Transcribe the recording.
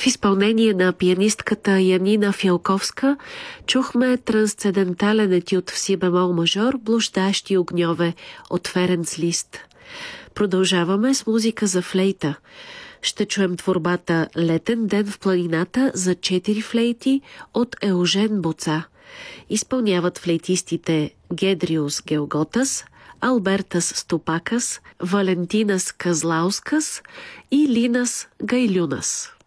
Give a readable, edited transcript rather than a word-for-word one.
В изпълнение на пианистката Янина Фялковска чухме трансцендентален етюд в си бемол мажор "Блуждащи огньове" от Ференц Лист. Продължаваме с музика за флейта. Ще чуем творбата "Летен ден в планината" за 4 флейти от Еужен Боца. Изпълняват флейтистите Гедриус Гелготас, Албертас Стопакас, Валентинас Казлаускас и Линас Гайлюнас.